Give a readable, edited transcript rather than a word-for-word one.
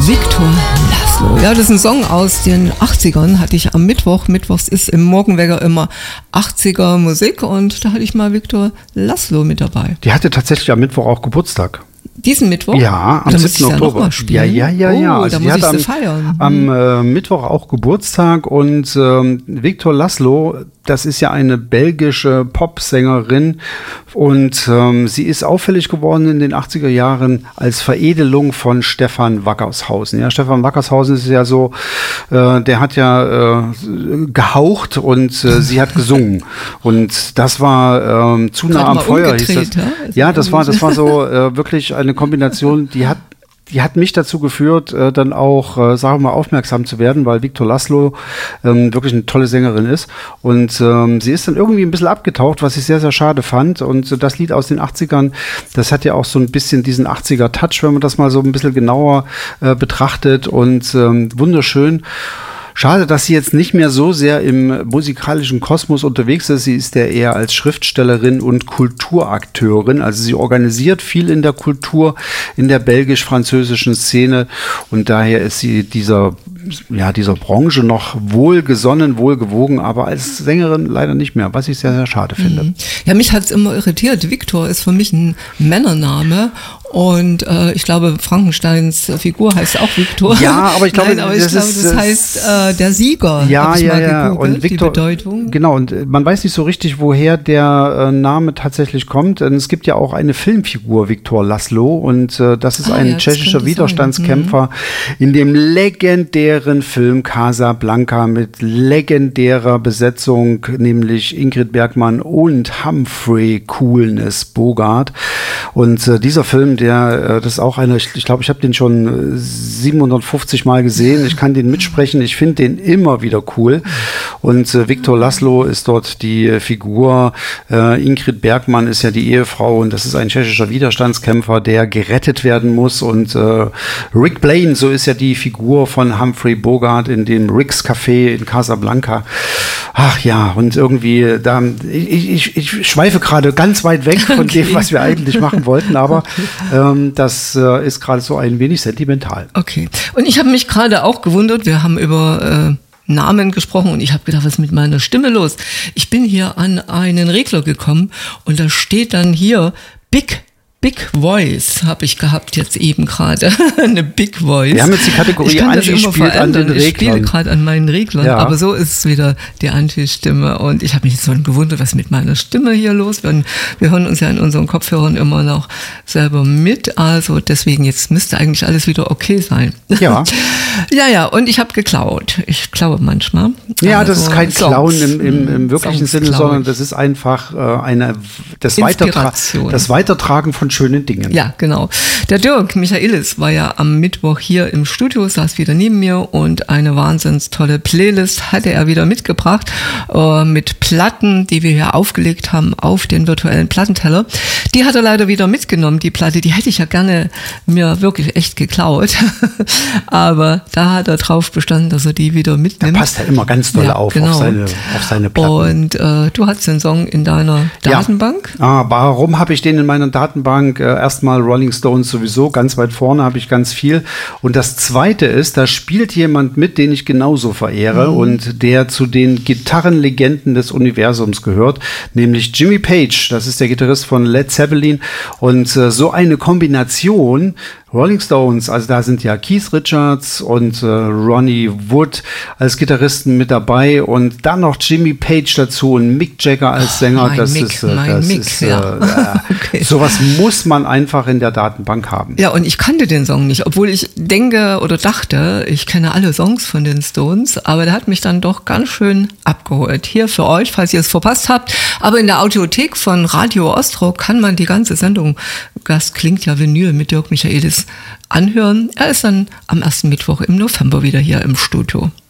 Victor Laszlo. Ja, das ist ein Song aus den 80ern, hatte ich am Mittwoch. Mittwochs ist im Morgenwecker immer 80er Musik und da hatte ich mal Victor Laszlo mit dabei. Die hatte tatsächlich am Mittwoch auch Geburtstag. Diesen Mittwoch? Ja, am 7. Oktober. Ja. Also da muss ich sie feiern. Am Mittwoch auch Geburtstag und Victor Laszlo, das ist ja eine belgische Popsängerin und sie ist auffällig geworden in den 80er Jahren als Veredelung von Stefan Wackershausen. Ja, Stefan Wackershausen ist ja so, der hat ja gehaucht und sie hat gesungen und das war zu nah am Feuer. Hieß das. Ja, das war so wirklich eine Kombination, die hat mich dazu geführt, dann auch, sagen wir mal, aufmerksam zu werden, weil Victor Laszlo wirklich eine tolle Sängerin ist. Und sie ist dann irgendwie ein bisschen abgetaucht, was ich sehr, sehr schade fand. Und das Lied aus den 80ern, das hat ja auch so ein bisschen diesen 80er-Touch, wenn man das mal so ein bisschen genauer betrachtet. Und wunderschön. Schade, dass sie jetzt nicht mehr so sehr im musikalischen Kosmos unterwegs ist. Sie ist ja eher als Schriftstellerin und Kulturakteurin. Also sie organisiert viel in der Kultur, in der belgisch-französischen Szene. Und daher ist sie dieser Branche noch wohlgesonnen, wohlgewogen, aber als Sängerin leider nicht mehr, was ich sehr, sehr schade finde. Ja, mich hat es immer irritiert. Victor ist für mich ein Männername. Und ich glaube, Frankensteins Figur heißt auch Victor. Ja, aber ich glaube, das heißt der Sieger. Ja. Und Victor, die Bedeutung. Genau, und man weiß nicht so richtig, woher der Name tatsächlich kommt. Und es gibt ja auch eine Filmfigur, Victor Laszlo. Und das ist ein tschechischer Widerstandskämpfer in dem legendären Film Casablanca mit legendärer Besetzung, nämlich Ingrid Bergman und Humphrey Coolness Bogart. Und dieser Film, das ist auch einer, ich glaube, ich habe den schon 750 Mal gesehen. Ich kann den mitsprechen. Ich finde den immer wieder cool. Und Victor Laszlo ist dort die Figur. Ingrid Bergman ist ja die Ehefrau und das ist ein tschechischer Widerstandskämpfer, der gerettet werden muss. Und Rick Blaine, so ist ja die Figur von Humphrey Bogart in dem Rick's Café in Casablanca. Ach ja, und irgendwie, ich schweife gerade ganz weit weg von dem, was wir eigentlich machen wollten, aber das ist gerade so ein wenig sentimental. Okay. Und ich habe mich gerade auch gewundert, wir haben über Namen gesprochen und ich habe gedacht, was ist mit meiner Stimme los? Ich bin hier an einen Regler gekommen und da steht dann hier Big Voice habe ich gehabt jetzt eben gerade. Eine Big Voice. Wir haben jetzt die Kategorie angespielt an den Reglern. Ich spiele gerade an meinen Reglern, ja. Aber so ist es wieder die Anti-Stimme. Und ich habe mich jetzt so gewundert, was ist mit meiner Stimme hier los? Wir hören uns ja in unseren Kopfhörern immer noch selber mit. Also deswegen, jetzt müsste eigentlich alles wieder okay sein. Ja. Ja, und ich habe geklaut. Ich klaue manchmal. Ja, also, das ist kein Klauen im wirklichen Sinne, sondern das ist einfach das Weitertragen von schönen Dingen. Ja, genau. Der Dirk Michaelis war ja am Mittwoch hier im Studio, saß wieder neben mir und eine wahnsinns tolle Playlist hatte er wieder mitgebracht mit Platten, die wir hier aufgelegt haben auf den virtuellen Plattenteller. Die hat er leider wieder mitgenommen, die Platte, die hätte ich ja gerne mir wirklich echt geklaut. Aber da hat er drauf bestanden, dass er die wieder mitnimmt. Da passt er immer ganz doll auf seine Platten. Und du hattest den Song in deiner Datenbank? Ja. Warum habe ich den in meiner Datenbank? Erstmal Rolling Stones sowieso, ganz weit vorne habe ich ganz viel. Und das Zweite ist, da spielt jemand mit, den ich genauso verehre und der zu den Gitarrenlegenden des Universums gehört, nämlich Jimmy Page. Das ist der Gitarrist von Led Zeppelin. Und so eine Kombination Rolling Stones, also da sind ja Keith Richards und Ronnie Wood als Gitarristen mit dabei und dann noch Jimmy Page dazu und Mick Jagger als Sänger. Sowas muss man einfach in der Datenbank haben. Ja, und ich kannte den Song nicht, obwohl ich denke oder dachte, ich kenne alle Songs von den Stones, aber der hat mich dann doch ganz schön abgeholt. Hier für euch, falls ihr es verpasst habt, aber in der Audiothek von Radio Ostrock kann man die ganze Sendung, das klingt ja Vinyl mit Dirk Michaelis, anhören. Er ist dann am ersten Mittwoch im November wieder hier im Studio.